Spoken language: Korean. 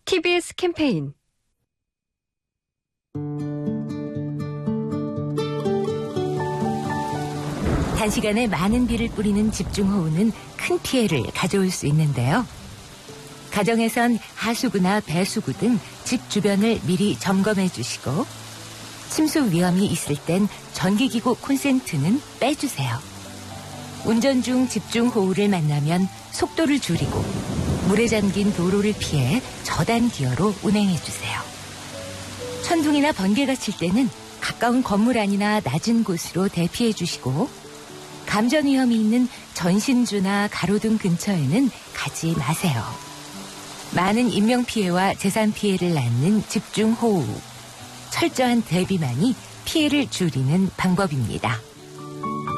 TBS 캠페인 단시간에 많은 비를 뿌리는 집중호우는 큰 피해를 가져올 수 있는데요. 가정에선 하수구나 배수구 등 집 주변을 미리 점검해 주시고 침수 위험이 있을 땐 전기기구 콘센트는 빼주세요. 운전 중 집중호우를 만나면 속도를 줄이고 물에 잠긴 도로를 피해 저단 기어로 운행해 주세요. 천둥이나 번개가 칠 때는 가까운 건물 안이나 낮은 곳으로 대피해 주시고 감전 위험이 있는 전신주나 가로등 근처에는 가지 마세요. 많은 인명피해와 재산 피해를 낳는 집중호우. 철저한 대비만이 피해를 줄이는 방법입니다.